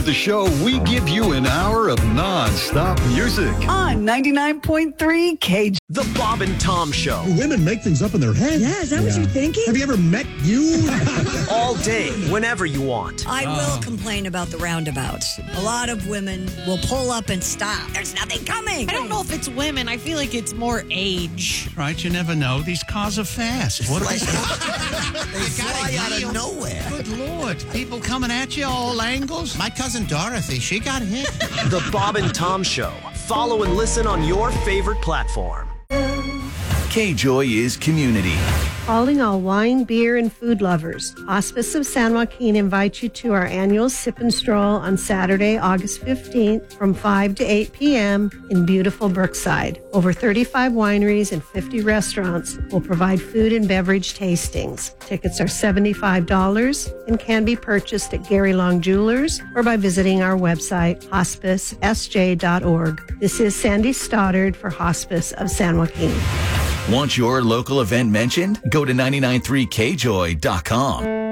the show, we give you an hour of non-stop music. On 99.3 KJ. The Bob and Tom Show. Women make things up in their head. Yeah, is that what you're thinking? Have you ever met you? All day, whenever you want. I will complain about the roundabouts. A lot of women will pull up and stop. There's nothing coming. I don't know if it's women. I feel like it's more age. Right, you never know. These cars are fast. What They fly out of nowhere. Good Lord. People coming at you all angles. My cousin Dorothy, she got hit. The Bob and Tom Show. Follow and listen on your favorite platform. KJOY is community. Calling all wine, beer, and food lovers. Hospice of San Joaquin invites you to our annual Sip and Stroll on Saturday, August 15th from 5 to 8 p.m. in beautiful Brookside. Over 35 wineries and 50 restaurants will provide food and beverage tastings. Tickets are $75 and can be purchased at Gary Long Jewelers or by visiting our website, hospicesj.org. This is Sandy Stoddard for Hospice of San Joaquin. Want your local event mentioned? Go to 993kjoy.com.